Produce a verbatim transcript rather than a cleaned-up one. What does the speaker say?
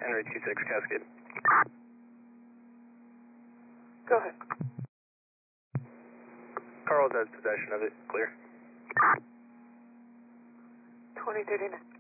Henry two six Cascade. Go ahead. Carl has possession of it. Clear. twenty thirty-nine.